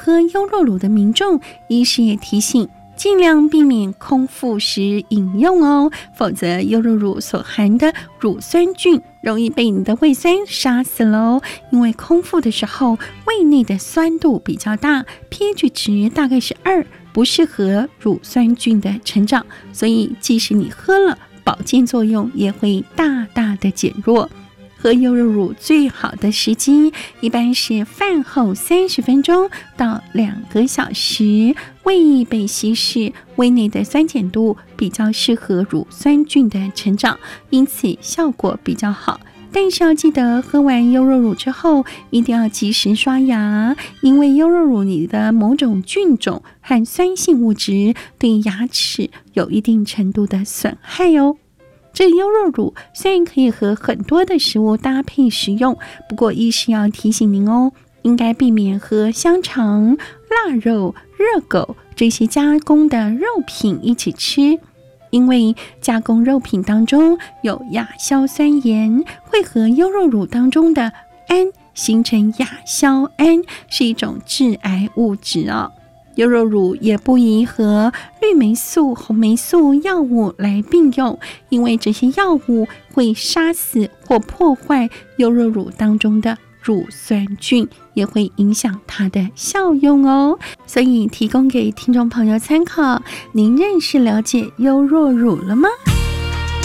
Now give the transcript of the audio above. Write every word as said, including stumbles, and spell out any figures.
喝优酪乳的民众，医师也提醒尽量避免空腹时饮用哦，否则优酪乳所含的乳酸菌容易被你的胃酸杀死喽。因为空腹的时候胃内的酸度比较大， pH 值大概是二，不适合乳酸菌的成长，所以即使你喝了，保健作用也会大大的减弱。喝优酪乳最好的时机一般是饭后三十分钟到两个小时，胃液被稀释，胃内的酸碱度比较适合乳酸菌的成长，因此效果比较好。但是要记得喝完优酪乳之后一定要及时刷牙，因为优酪乳里的某种菌种和酸性物质对牙齿有一定程度的损害哦。这优酪乳虽然可以和很多的食物搭配食用，不过医师要提醒您哦，应该避免和香肠、腊肉、热狗这些加工的肉品一起吃，因为加工肉品当中有亚硝酸盐，会和优酪乳当中的氨形成亚硝胺，是一种致癌物质哦。优酪乳也不宜和绿霉素、红霉素药物来并用，因为这些药物会杀死或破坏优酪乳当中的乳酸菌，也会影响它的效用哦。所以提供给听众朋友参考。您认识了解优酪乳了吗？